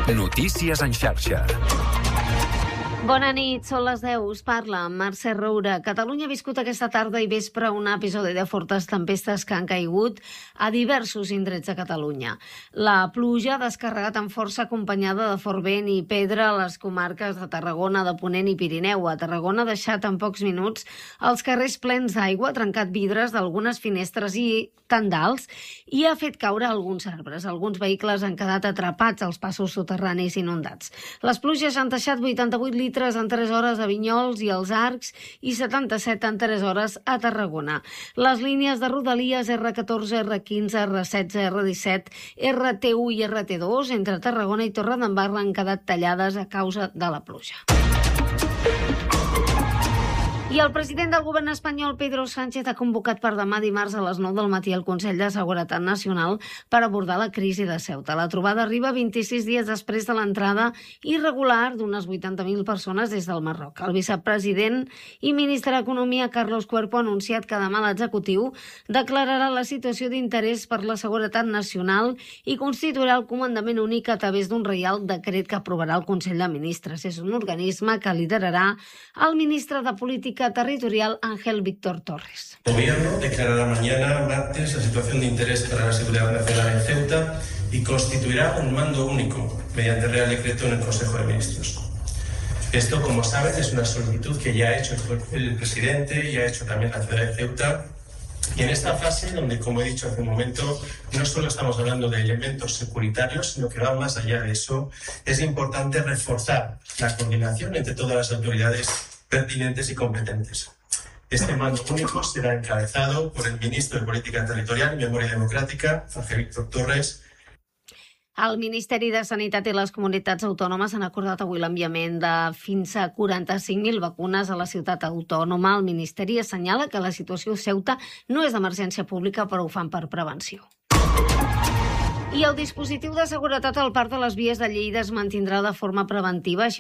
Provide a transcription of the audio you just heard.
Notícies en xarxa. Bona nit, són les 10, us parla Mercè Roura. Catalunya ha viscut aquesta tarda i vespre un episodi de fortes tempestes que han caigut a diversos indrets de Catalunya. La pluja ha descarregat amb força acompanyada de fort vent i pedra a les comarques de Tarragona, de Ponent i Pirineu. A Tarragona ha deixat en pocs minuts els carrers plens d'aigua, ha trencat vidres d'algunes finestres i tendals i ha fet caure alguns arbres. Alguns vehicles han quedat atrapats als passos soterranis inundats. Les pluges han deixat 88 litres en 3 hores a Vinyols i els Arcs i 77 en 3 hores a Tarragona. Les línies de Rodalies R14, R15, R16, R17, RT1 i RT2 entre Tarragona i Torredembarra han quedat tallades a causa de la pluja. I el president del govern espanyol, Pedro Sánchez, ha convocat per demà dimarts a les 9 del matí el Consell de Seguretat Nacional per abordar la crisi de Ceuta. La trobada arriba 26 dies després de l'entrada irregular d'unes 80.000 persones des del Marroc. El vicepresident i ministre d'Economia, Carlos Cuerpo, ha anunciat que demà l'executiu declararà la situació d'interès per la seguretat nacional i constituirà el comandament únic a través d'un reial decret que aprovarà el Consell de Ministres. És un organisme que liderarà el ministre de Política Territorial Ángel Víctor Torres. El Gobierno declarará mañana, martes, la situación de interés para la seguridad nacional en Ceuta y constituirá un mando único mediante Real Decreto en el Consejo de Ministros. Esto, como saben, es una solicitud que ya ha hecho el presidente y ha hecho también la ciudad de Ceuta. Y en esta fase, donde, como he dicho hace un momento, no solo estamos hablando de elementos securitarios, sino que va más allá de eso, es importante reforzar la coordinación entre todas las autoridades pertinentes y competentes. Este mando único será encabezado por el ministro de Política Territorial y Memoria Democrática, Ángel Víctor Torres. El Ministeri de Sanitat i les comunitats autònomes han acordat avui l'enviament de fins a 45.000 vacunes a la ciutat autònoma. El Ministeri assenyala que la situació a Ceuta no és d'emergència pública, però ho fan per prevenció. I el dispositiu de seguretat al Parc de les Vies de Lleida es mantindrà de forma preventiva,